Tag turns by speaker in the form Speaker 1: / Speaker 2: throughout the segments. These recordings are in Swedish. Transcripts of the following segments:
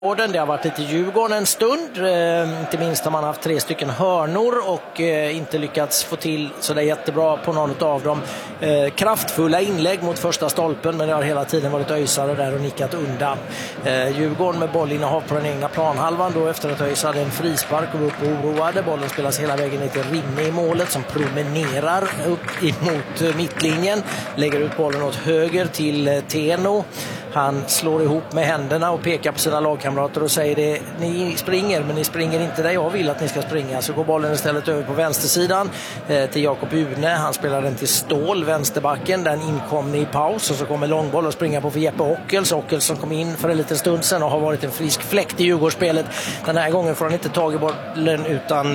Speaker 1: Det har varit lite Djurgården en stund, inte minst har man haft 3 stycken hörnor och inte lyckats få till så där jättebra på någon av dem. Kraftfulla inlägg mot första stolpen, men det har hela tiden varit öjsare där och nickat undan. Djurgården med bollinnehav på den egna planhalvan då efter att ÖIS hade en frispark och var upp och oroade. Bollen spelas hela vägen ner till Rinne i målet som promenerar upp emot mittlinjen. Lägger ut bollen åt höger till Teno. Han slår ihop med händerna och pekar på sina lagkamrater och säger det: ni springer, men ni springer inte där jag vill att ni ska springa. Så går bollen istället över på vänstersidan till Jakob Une. Han spelar den till Ståhl, vänsterbacken. Den inkom i paus och så kommer långboll och springa på för Jeppe Ockels. Ockels som kom in för en liten stund sedan och har varit en frisk fläkt i Djurgårdsspelet. Den här gången får han inte tag i bollen utan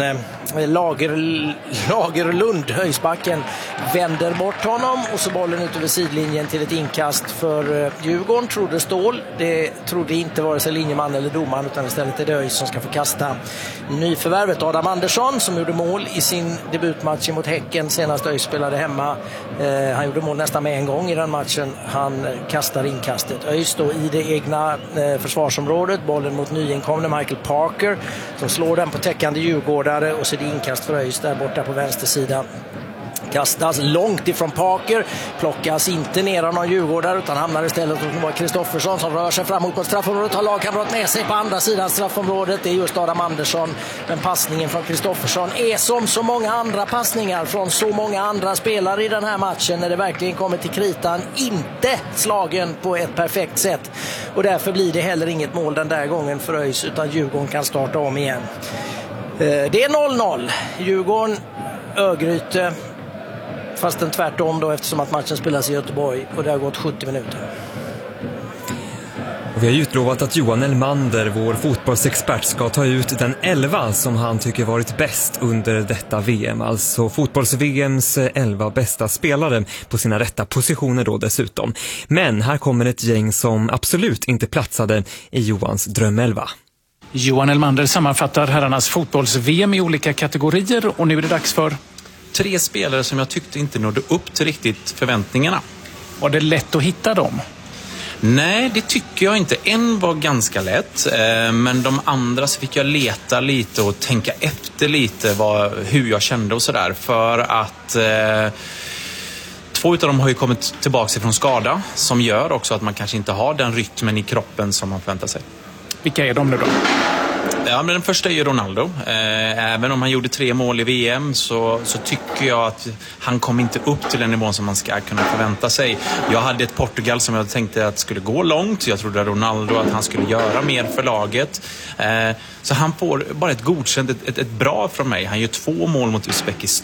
Speaker 1: Lagerlund, höjsbacken, vänder bort honom och så bollen ut över sidlinjen till ett inkast för Djurgården, trodde Ståhl. Det trodde inte vare sig linjeman eller domaren, utan istället är det ÖIS som ska få kasta. Nyförvärvet Adam Andersson som gjorde mål i sin debutmatch mot Häcken senast ÖIS spelade hemma. Han gjorde mål nästan med en gång i den matchen. Han kastar inkastet. ÖIS då i det egna försvarsområdet. Bollen mot nyinkomne Michael Parker som slår den på täckande djurgårdare och så är det inkast för ÖIS där borta på vänstersidan. Kastas långt ifrån Parker, plockas inte ner av någon djurgårdare utan hamnar istället hos Kristoffersson som rör sig framåt mot straffområdet, har lagkamrat med sig på andra sidan straffområdet. Det är just Adam Andersson, men passningen från Kristoffersson är som så många andra passningar från så många andra spelare i den här matchen när det verkligen kommer till kritan inte slagen på ett perfekt sätt, och därför blir det heller inget mål den där gången för ÖIS utan Djurgården kan starta om igen. Det är 0-0. Djurgården Örgryte, fast den tvärtom då eftersom att matchen spelas i Göteborg och det har gått 70 minuter.
Speaker 2: Och vi har utlovat att Johan Elmander, vår fotbollsexpert, ska ta ut den 11 som han tycker varit bäst under detta VM. Alltså fotbolls-VMs 11 bästa spelare på sina rätta positioner då dessutom. Men här kommer ett gäng som absolut inte platsade i Johans drömelva.
Speaker 3: Johan Elmander sammanfattar herrarnas fotbolls-VM i olika kategorier och nu är det dags för
Speaker 4: 3 spelare som jag tyckte inte nådde upp till riktigt förväntningarna.
Speaker 3: Var det lätt att hitta dem?
Speaker 4: Nej, det tycker jag inte. En var ganska lätt, men de andra så fick jag leta lite och tänka efter lite hur jag kände och sådär. För att 2 av dem har ju kommit tillbaka från skada som gör också att man kanske inte har den rytmen i kroppen som man förväntar sig.
Speaker 3: Vilka är de nu då?
Speaker 4: Ja, men den första är ju Ronaldo. Även om han gjorde 3 mål i VM så tycker jag att han kom inte upp till den nivån som man ska kunna förvänta sig. Jag hade ett Portugal som jag tänkte att skulle gå långt. Jag trodde Ronaldo att han skulle göra mer för laget. Så han får bara ett godkänt, ett bra från mig. Han gör 2 mål mot Uzbekistan.